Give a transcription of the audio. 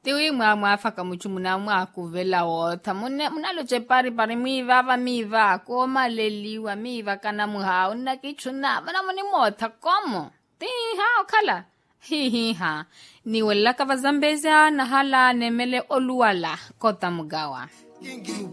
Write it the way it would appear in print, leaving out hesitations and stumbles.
Tiwi mwafaka muchumuna mwakuvela wota. Munalo chepari pari miva. Koma leliwa miva kana muhao. Nakichuna. Mana muni mota komo. Tiha okala. Hiha. Ni wala kavazambeza na hala nemele oluwala kota mugawa.